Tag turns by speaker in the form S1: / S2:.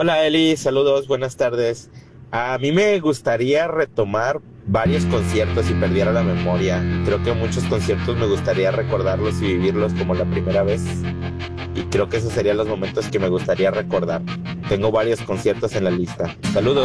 S1: Hola Eli, saludos, buenas tardes. A mí me gustaría retomar varios conciertos si perdiera la memoria. Creo que muchos conciertos me gustaría recordarlos y vivirlos como la primera vez. Y creo que esos serían los momentos que me gustaría recordar. Tengo varios conciertos en la lista. Saludos.